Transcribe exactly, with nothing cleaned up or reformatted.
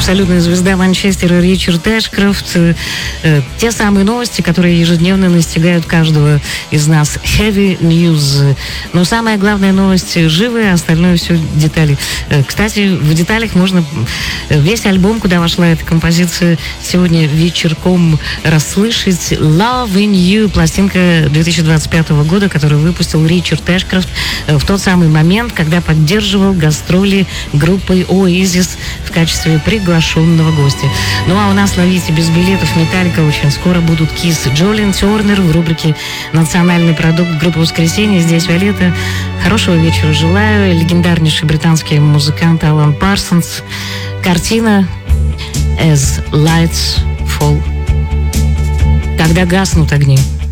абсолютная звезда Манчестера Ричард Эшкрофт. Э, э, те самые новости, которые ежедневно настигают каждого из нас. Heavy News. Но самая главная новость живы, а остальное все детали. Э, кстати, в деталях можно весь альбом, куда вошла эта композиция, сегодня вечерком расслышать. Love in You, пластинка две тысячи двадцать пятого года, которую выпустил Ричард Эшкрофт э, в тот самый момент, когда поддерживал гастроли группой Oasis в качестве приглашенного гостя. Ну а у нас, ловите без билетов, Металлика, очень скоро будут Kiss. Джолин Тернер в рубрике «Национальный продукт» группы «Воскресенье». Здесь Виолетта. Хорошего вечера желаю. Легендарнейший британский музыкант Алан Парсонс. Картина «As Lights Fall». Когда гаснут огни.